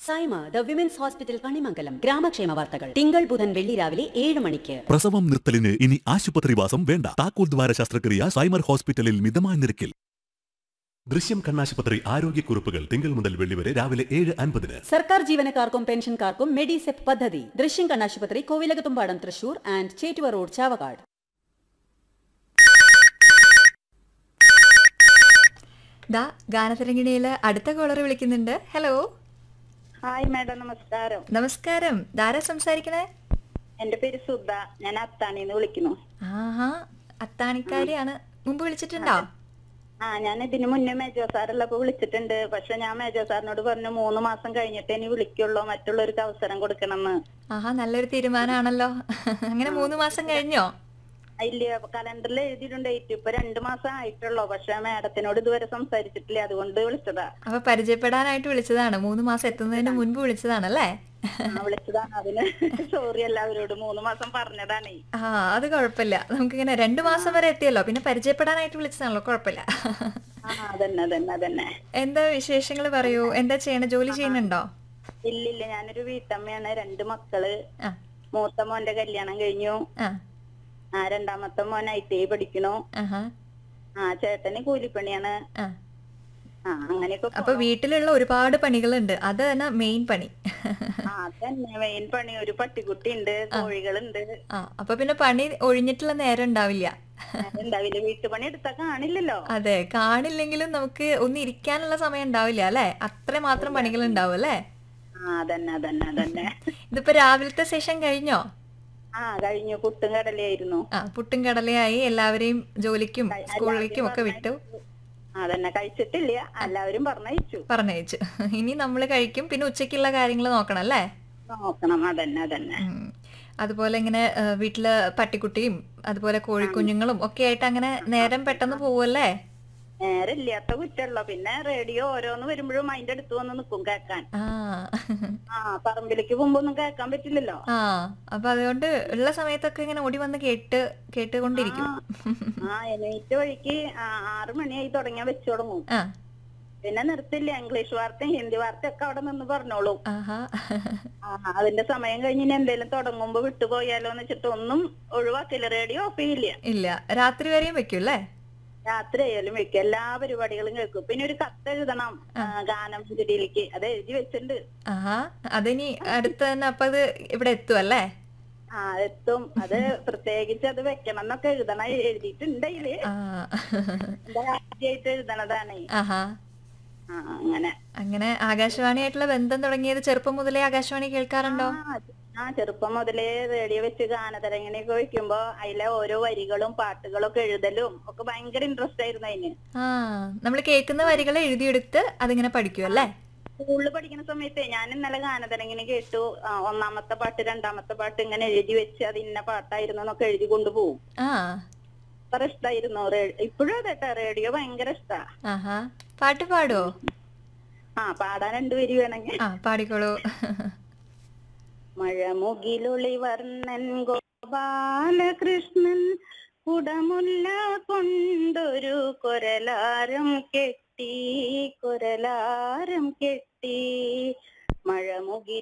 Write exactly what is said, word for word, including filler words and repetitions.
Saima the women's hospital Kanimangalam ഗ്രാമക്ഷേമ വാർത്തകൾ തിങ്കൾ ബുധൻ വെള്ളി രാവിലെ ഏഴ് മണിക്ക്. പ്രസവം നിർത്തലിന് ഇനി ആശുപത്രിവാസം വേണ്ട. താക്കോൽ ദ്വാര ശസ്ത്രക്രിയ സൈമർ ഹോസ്പിറ്റലിൽ മിതമായ നിരക്കിൽ. ദൃശ്യം കണ്ണാശുപത്രി ആരോഗ്യക്കുറിപ്പുകൾ തിങ്കൾ മുതൽ വെള്ളി വരെ രാവിലെ ഏഴ് അൻപതിന്. സർക്കാർ ജീവനക്കാർക്കും പെൻഷൻകാർക്കും മെഡിസെപ് പദ്ധതി. ദൃശ്യം കണ്ണാശുപത്രി, കോവിലകത്തുംപാടം, തൃശൂർ ആൻഡ് ചേറ്റുവ റോഡ്, ചാവക്കാട്. ദാ ഗാനതരംഗിണിയില് അടുത്ത കോളർ വിളിക്കുന്നുണ്ട്. ഹലോ. ഹായ് മാഡം, നമസ്കാരം. നമസ്കാരം. ധാരാ സംസാരിക്കണേ? എന്റെ പേര് സുധ, ഞാൻ അത്താണിന്ന് വിളിക്കുന്നു. ആഹാ, അത്താണിക്കാരിയാണ്. മുമ്പ് വിളിച്ചിട്ടുണ്ടോ? ആ, ഞാൻ ഇതിന് മുന്നേ മേജോ സാറുള്ളപ്പോ വിളിച്ചിട്ടുണ്ട്. പക്ഷെ ഞാൻ മേജോ സാറിനോട് പറഞ്ഞു മൂന്ന് മാസം കഴിഞ്ഞിട്ട് ഇനി വിളിക്കുള്ളൂ, മറ്റുള്ളവർക്ക് അവസരം കൊടുക്കണമെന്ന്. ആഹാ, നല്ലൊരു തീരുമാനമാണല്ലോ. അങ്ങനെ മൂന്ന് മാസം കഴിഞ്ഞോ? ഇല്ല, കലണ്ടറിൽ എഴുതിയിട്ടുണ്ട് ഡേറ്റ്. ഇപ്പൊ രണ്ടു മാസം ആയിട്ടുള്ളൂ. പക്ഷെ മാഡത്തിനോട് ഇതുവരെ സംസാരിച്ചിട്ടില്ല, അതുകൊണ്ട് വിളിച്ചതാ. അപ്പൊ പരിചയപ്പെടാനായിട്ട് വിളിച്ചതാണ്. മൂന്ന് മാസം എത്തുന്നതിന് മുൻപ് വിളിച്ചതാണല്ലേ? വിളിച്ചതാണ്. അതിന് സോറി എല്ലാവരോടും. മൂന്ന് മാസം പറഞ്ഞതാണ്. ആ, അത് കുഴപ്പമില്ല. നമുക്കിങ്ങനെ രണ്ടു മാസം വരെ എത്തിയല്ലോ, പിന്നെ പരിചയപ്പെടാനായിട്ട് വിളിച്ചതാണല്ലോ, കുഴപ്പമില്ല. ആ, അതന്നെ അതന്നെ അതന്നെ. എന്താ വിശേഷങ്ങൾ പറയൂ. എന്താ ചെയ്യണ? ജോലി ചെയ്യുന്നുണ്ടോ? ഇല്ലില്ല, ഞാനൊരു വീട്ടമ്മയാണ്. രണ്ട് മക്കള്. ആ മൂത്ത മോന്റെ കല്യാണം കഴിഞ്ഞു. ആ ആ, രണ്ടാമത്തെ മോൻ ഐ ടി ഐ പഠിക്കണു. ആഹാ ആ, ചേട്ടന് കൂലിപ്പണിയാണ്. ആ ആ, അങ്ങനെയൊക്കെ. അപ്പൊ വീട്ടിലുള്ള ഒരുപാട് പണികളുണ്ട്. അത് തന്നെ മെയിൻ പണി. ആ, അതന്നെ മെയിൻ പണി. ഒരു പട്ടിക്കുട്ടി ഉണ്ട്, കോഴികളുണ്ട്. ആ, അപ്പൊ പിന്നെ പണി ഒഴിഞ്ഞിട്ടുള്ള നേരം ഉണ്ടാവില്ല. ഉണ്ടാവില്ല, വീട്ടുപണി എടുത്താ കാണില്ലല്ലോ. അതെ, കാണില്ലെങ്കിലും നമുക്ക് ഒന്ന് ഇരിക്കാനുള്ള സമയം ഉണ്ടാവില്ല അല്ലെ? അത്ര മാത്രം പണികൾ ഉണ്ടാവും അല്ലേ? ആ, അതന്നെ അതന്നെ അതന്നെ. ഇതിപ്പോ രാവിലത്തെ സെഷൻ കഴിഞ്ഞോ? ആ, കഴിഞ്ഞു. പുട്ടും കടലയായിരുന്നു. ആ, പുട്ടും കടലയായി. എല്ലാവരെയും ജോലിക്കും സ്കൂളിലേക്കും ഒക്കെ വിട്ടു. അതന്നെ, കഴിച്ചിട്ടില്ല. എല്ലാവരും പറഞ്ഞയച്ചു പറഞ്ഞയച്ചു. ഇനി നമ്മള് കഴിക്കും. പിന്നെ ഉച്ചക്കുള്ള കാര്യങ്ങൾ നോക്കണം അല്ലേ? നോക്കണം. അതന്നെ അതന്നെ. അതുപോലെ ഇങ്ങനെ വീട്ടില് പട്ടിക്കുട്ടിയും അതുപോലെ കോഴിക്കുഞ്ഞുങ്ങളും ഒക്കെ ആയിട്ട് അങ്ങനെ നേരം പെട്ടെന്ന് പോവല്ലേ? നേരെ ഇല്ലാത്ത കുറ്റമുള്ളൂ. പിന്നെ റേഡിയോ ഓരോന്ന് വരുമ്പോഴും അതിന്റെ അടുത്ത് വന്ന് നിക്കും കേക്കാൻ. ആ ആ, പറമ്പിലേക്ക് പോകുമ്പോ ഒന്നും കേക്കാൻ പറ്റില്ലല്ലോ. ആ, അപ്പൊ അതുകൊണ്ട് ഉള്ള സമയത്തൊക്കെ ഇങ്ങനെ ഓടി വന്ന് കേട്ട് കേട്ടുകൊണ്ടിരിക്കും. ആ, എണീറ്റ വഴിക്ക് ആറു മണിയായി തുടങ്ങിയാ വെച്ചു തുടങ്ങും. ആ, പിന്നെ നിർത്തില്ല. ഇംഗ്ലീഷ് വാർത്തയും ഹിന്ദി വാർത്തയും ഒക്കെ അവിടെ നിന്ന് പറഞ്ഞോളൂ. ആഹാ. ആ, അതിന്റെ സമയം കഴിഞ്ഞ് ഇനി എന്തെങ്കിലും തുടങ്ങുമ്പോ വിട്ടുപോയാലോ എന്ന് വെച്ചിട്ട് ഒന്നും ഒഴിവാക്കില്ല. റേഡിയോ ഓഫ് ചെയ്യില്ല. ഇല്ല, രാത്രി വരെയും വെക്കും അല്ലേ? രാത്രി ആയാലും വെക്കും. എല്ലാ പരിപാടികളും കേൾക്കും. പിന്നെ ഒരു കത്ത് എഴുതണം ഗാനം ചെടിയിലേക്ക്. അത് എഴുതി വെച്ചിട്ടുണ്ട്. ആഹാ, അതിനി അടുത്ത് തന്നെ. അപ്പൊ അത് ഇവിടെ എത്തും അല്ലേ? ആ, എത്തും. അത് പ്രത്യേകിച്ച് അത് വെക്കണം എന്നൊക്കെ എഴുതണം. എഴുതിയിട്ടുണ്ട്. അതില് ആദ്യമായിട്ട് എഴുതണതാണ്. ആഹാ, ആ, അങ്ങനെ അങ്ങനെ ആകാശവാണിയായിട്ടുള്ള ബന്ധം തുടങ്ങിയത് ചെറുപ്പം മുതലേ ആകാശവാണി കേൾക്കാറുണ്ടോ? ആ, ചെറുപ്പം മുതലേ റേഡിയോ വെച്ച് ഗാനതരംഗിണിയൊക്കെ വെക്കുമ്പോ അതിലെ ഓരോ വരികളും പാട്ടുകളും ഒക്കെ എഴുതലും ഒക്കെ ഭയങ്കര ഇൻട്രസ്റ്റ് ആയിരുന്നു അതിന്. ആ, നമ്മൾ കേൾക്കുന്ന വരികൾ എഴുതിയെടുത്ത് അതിങ്ങനെ പഠിക്കും അല്ലേ? സ്കൂളിൽ പഠിക്കുന്ന സമയത്ത് ഞാൻ ഇന്നലെ ഗാനതരംഗിണി കേട്ടു. ഒന്നാമത്തെ പാട്ട് രണ്ടാമത്തെ പാട്ട് ഇങ്ങനെ എഴുതി വെച്ച് അത് ഇന്ന പാട്ടായിരുന്നു എന്നൊക്കെ എഴുതി കൊണ്ടുപോകും. ആ, അത്ര ഇഷ്ടായിരുന്നു. ഇപ്പോഴും അതെട്ടാ, റേഡിയോ ഭയങ്കര ഇഷ്ടാ. ആഹാ, പാട്ട് പാടുവോ? ആ, പാടാൻ രണ്ടുപേര് വേണമെങ്കിൽ. ആ, പാടിക്കോളൂ. മഴമുകിലൊളി വർണ്ണൻ ഗോപാലകൃഷ്ണൻ കുടമുല്ല കൊണ്ടൊരു കൊരലാരം കെട്ടി കൊരലാരം കെട്ടി മഴമുകിൽ